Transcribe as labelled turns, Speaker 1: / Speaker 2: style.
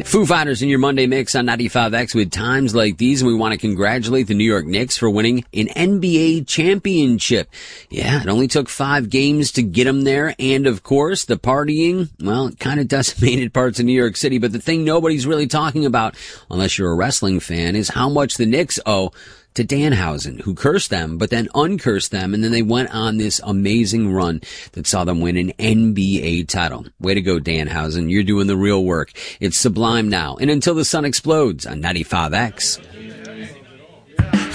Speaker 1: Foo Fighters in your Monday mix on 95X with times like these, and we want to congratulate the New York Knicks for winning an NBA championship. Yeah, it only took 5 games to get them there, and of course, the partying, well, it kind of decimated parts of New York City, but the thing nobody's really talking about, unless you're a wrestling fan, is how much the Knicks owe to Danhausen, who cursed them, but then uncursed them, and then they went on this amazing run that saw them win an NBA title. Way to go, Danhausen. You're doing the real work. It's Sublime now, and Until the Sun Explodes on 95X.